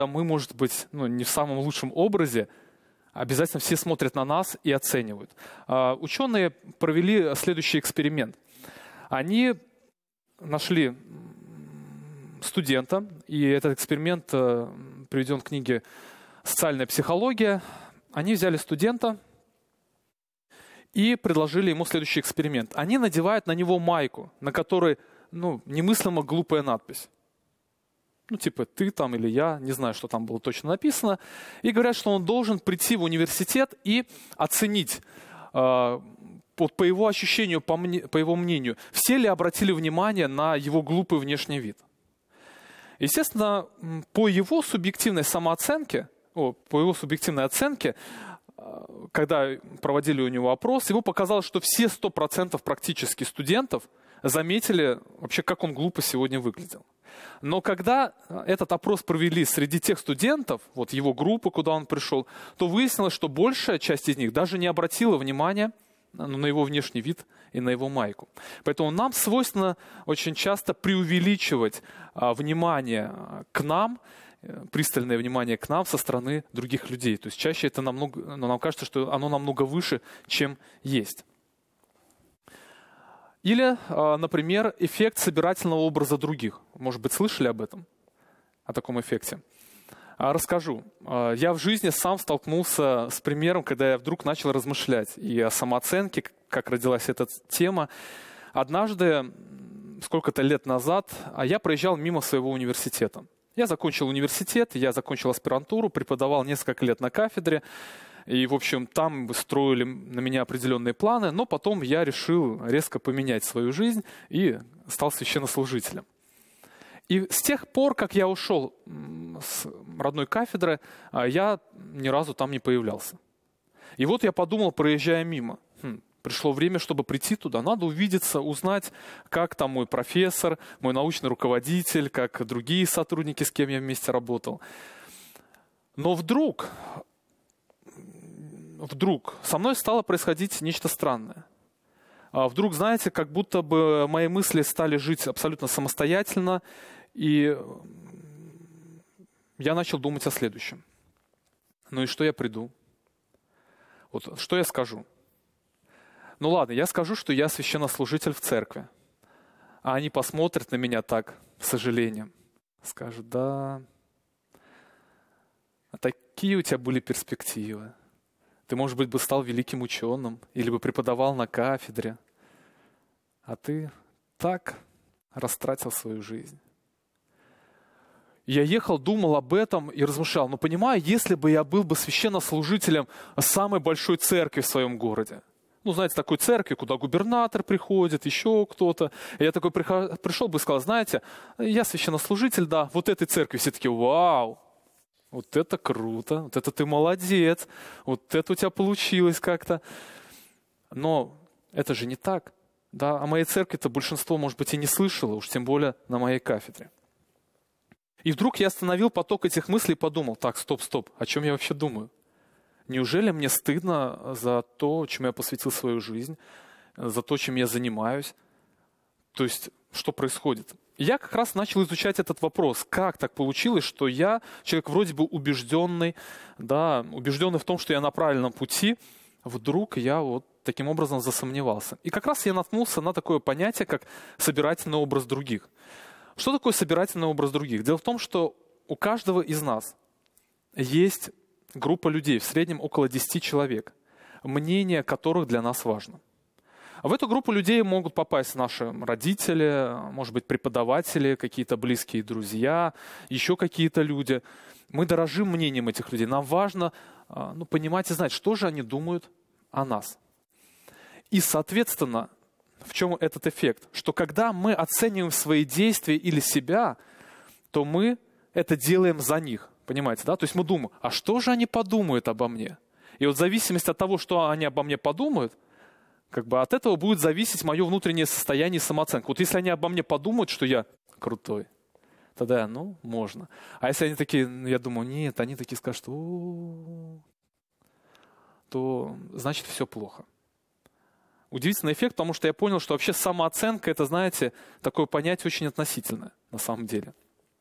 мы, может быть, не в самом лучшем образе, обязательно все смотрят на нас и оценивают. Ученые провели следующий эксперимент. Они нашли студента, и этот эксперимент приведен в книге «Социальная психология». Они взяли студента и предложили ему следующий эксперимент. Они надевают на него майку, на которой немыслимо глупая надпись. Типа «ты там» или «я», не знаю, что там было точно написано. И говорят, что он должен прийти в университет и оценить, по его ощущению, по его мнению, все ли обратили внимание на его глупый внешний вид. Естественно, по его субъективной самооценке, по его субъективной оценке, когда проводили у него опрос, ему показалось, что все 100% практически студентов заметили вообще, как он глупо сегодня выглядел. Но когда этот опрос провели среди тех студентов, его группы, куда он пришел, то выяснилось, что большая часть из них даже не обратила внимания на его внешний вид и на его майку. Поэтому нам свойственно очень часто преувеличивать внимание к нам, пристальное внимание к нам со стороны других людей. То есть чаще это нам кажется, что оно намного выше, чем есть. Или, например, эффект собирательного образа других. Может быть, слышали об этом? О таком эффекте? Расскажу. Я в жизни сам столкнулся с примером, когда я вдруг начал размышлять и о самооценке, как родилась эта тема. Однажды, сколько-то лет назад, я проезжал мимо своего университета. Я закончил университет, я закончил аспирантуру, преподавал несколько лет на кафедре. И, в общем, там строили на меня определенные планы, но потом я решил резко поменять свою жизнь и стал священнослужителем. И с тех пор, как я ушел с родной кафедры, я ни разу там не появлялся. И вот я подумал, проезжая мимо, пришло время, чтобы прийти туда, надо увидеться, узнать, как там мой профессор, мой научный руководитель, как другие сотрудники, с кем я вместе работал. Но вдруг со мной стало происходить нечто странное. Вдруг, знаете, как будто бы мои мысли стали жить абсолютно самостоятельно, и я начал думать о следующем. И что я приду? Что я скажу? Ладно, я скажу, что я священнослужитель в церкви. А они посмотрят на меня так, с сожалением. Скажут, да, а такие у тебя были перспективы. Ты, может быть, бы стал великим ученым или бы преподавал на кафедре. А ты так растратил свою жизнь. Я ехал, думал об этом и размышлял. Понимаю, если бы я был бы священнослужителем самой большой церкви в своем городе. Знаете, такой церкви, куда губернатор приходит, еще кто-то. И я такой пришел бы и сказал, знаете, я священнослужитель, да, вот этой церкви. Все таки вау, вот это круто, вот это ты молодец, вот это у тебя получилось как-то. Но это же не так. Да, о моей церкви-то большинство, может быть, и не слышало, уж тем более на моей кафедре. И вдруг я остановил поток этих мыслей и подумал, так, стоп, о чем я вообще думаю? Неужели мне стыдно за то, чем я посвятил свою жизнь, за то, чем я занимаюсь? То есть, что происходит? И я как раз начал изучать этот вопрос. Как так получилось, что я, человек вроде бы убежденный в том, что я на правильном пути, вдруг я таким образом засомневался. И как раз я наткнулся на такое понятие, как собирательный образ других. Что такое собирательный образ других? Дело в том, что у каждого из нас есть группа людей, в среднем около 10 человек, мнение которых для нас важно. В эту группу людей могут попасть наши родители, может быть, преподаватели, какие-то близкие друзья, еще какие-то люди. Мы дорожим мнением этих людей. Нам важно понимать и знать, что же они думают о нас. И, соответственно, в чем этот эффект? Что когда мы оцениваем свои действия или себя, то мы это делаем за них. Понимаете, да? То есть мы думаем, а что же они подумают обо мне? И в зависимости от того, что они обо мне подумают, от этого будет зависеть мое внутреннее состояние и самооценка. Если они обо мне подумают, что я крутой, тогда, можно. А если они такие, я думаю, нет, они такие скажут, то значит все плохо. Удивительный эффект, потому что я понял, что вообще самооценка, это, знаете, такое понятие очень относительное на самом деле.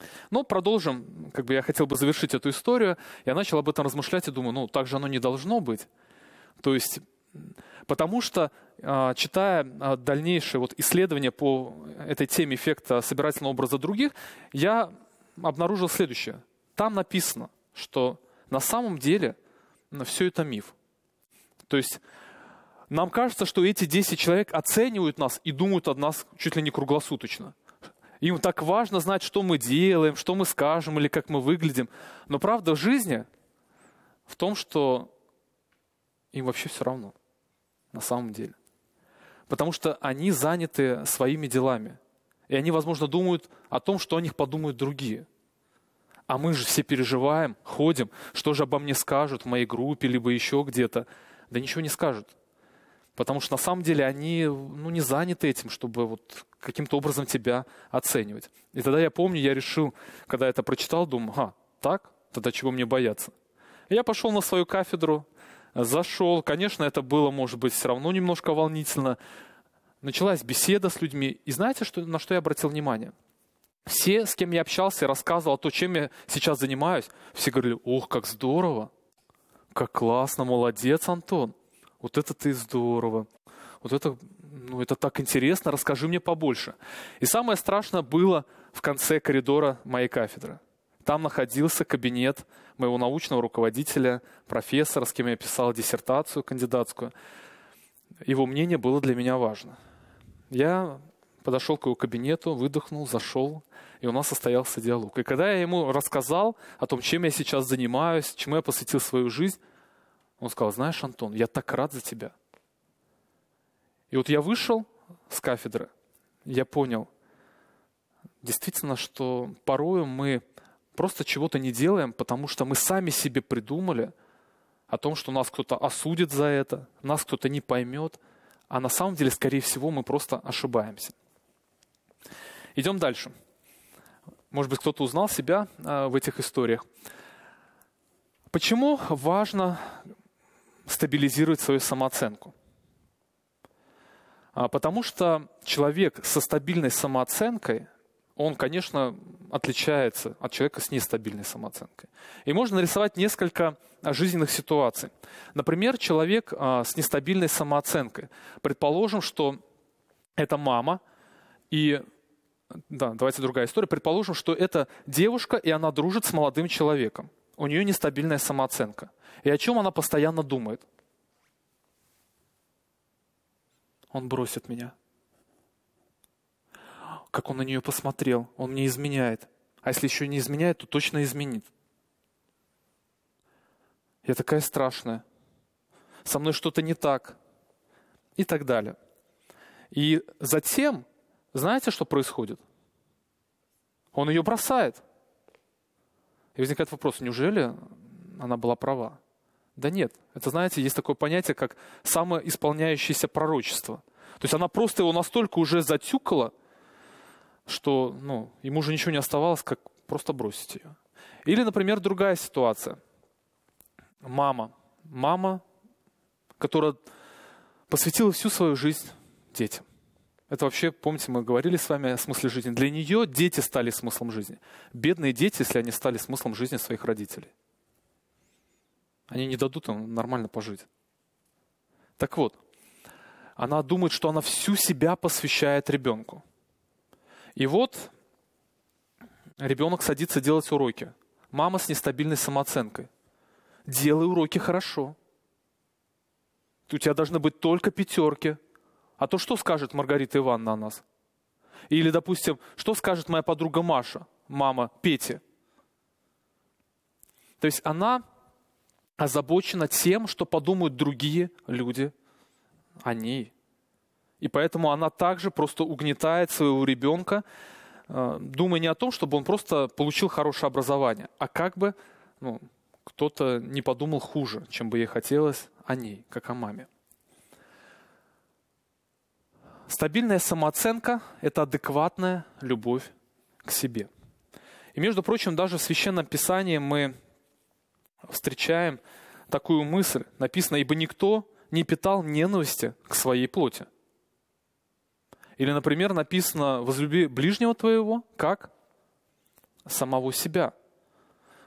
Но продолжим, я хотел бы завершить эту историю. Я начал об этом размышлять и думаю, так же оно не должно быть. То есть, потому что, читая дальнейшие исследования по этой теме эффекта собирательного образа других, я обнаружил следующее. Там написано, что на самом деле все это миф. То есть нам кажется, что эти 10 человек оценивают нас и думают о нас чуть ли не круглосуточно. Им так важно знать, что мы делаем, что мы скажем или как мы выглядим. Но правда в жизни в том, что им вообще все равно на самом деле. Потому что они заняты своими делами. И они, возможно, думают о том, что о них подумают другие. А мы же все переживаем, ходим, что же обо мне скажут в моей группе, либо еще где-то. Да ничего не скажут. Потому что на самом деле они не заняты этим, чтобы каким-то образом тебя оценивать. И тогда я помню, я решил, когда я это прочитал, думаю, так? Тогда чего мне бояться? И я пошел на свою кафедру, зашел. Конечно, это было, может быть, все равно немножко волнительно. Началась беседа с людьми. И знаете, на что я обратил внимание? Все, с кем я общался, рассказывал о том, чем я сейчас занимаюсь, все говорили, ох, как здорово, как классно, молодец, Антон. Вот это ты здорово. Вот это так интересно, расскажи мне побольше. И самое страшное было в конце коридора моей кафедры. Там находился кабинет моего научного руководителя, профессора, с кем я писал диссертацию кандидатскую. Его мнение было для меня важно. Я подошел к его кабинету, выдохнул, зашел, и у нас состоялся диалог. И когда я ему рассказал о том, чем я сейчас занимаюсь, чему я посвятил свою жизнь, он сказал, знаешь, Антон, я так рад за тебя. И я вышел с кафедры, я понял, действительно, что порою мы просто чего-то не делаем, потому что мы сами себе придумали о том, что нас кто-то осудит за это, нас кто-то не поймет, а на самом деле, скорее всего, мы просто ошибаемся. Идем дальше. Может быть, кто-то узнал себя в этих историях. Почему важно стабилизировать свою самооценку? Потому что человек со стабильной самооценкой, он, конечно, отличается от человека с нестабильной самооценкой. И можно нарисовать несколько жизненных ситуаций. Например, человек с нестабильной самооценкой. Предположим, что это мама, давайте другая история. Предположим, что это девушка, и она дружит с молодым человеком. У нее нестабильная самооценка. И о чем она постоянно думает? Он бросит меня. Как он на нее посмотрел, он мне изменяет. А если еще не изменяет, то точно изменит. Я такая страшная. Со мной что-то не так. И так далее. И затем, знаете, что происходит? Он ее бросает. И возникает вопрос, неужели она была права? Да нет. Это, знаете, есть такое понятие, как самоисполняющееся пророчество. То есть она просто его настолько уже затюкала, что ему уже ничего не оставалось, как просто бросить ее. Или, например, другая ситуация. Мама, которая посвятила всю свою жизнь детям. Это вообще, помните, мы говорили с вами о смысле жизни. Для нее дети стали смыслом жизни. Бедные дети, если они стали смыслом жизни своих родителей. Они не дадут им нормально пожить. Так вот, она думает, что она всю себя посвящает ребенку. И ребенок садится делать уроки. Мама с нестабильной самооценкой. Делай уроки хорошо. У тебя должны быть только 5. А то что скажет Маргарита Ивановна о нас? Или, допустим, что скажет моя подруга Маша, мама Пети? То есть она озабочена тем, что подумают другие люди о ней. И поэтому она также просто угнетает своего ребенка, думая не о том, чтобы он просто получил хорошее образование, а как бы кто-то не подумал хуже, чем бы ей хотелось о ней, как о маме. Стабильная самооценка – это адекватная любовь к себе. И, между прочим, даже в Священном Писании мы встречаем такую мысль. Написано, ибо никто не питал ненависти к своей плоти. Или, например, написано, возлюби ближнего твоего, как самого себя.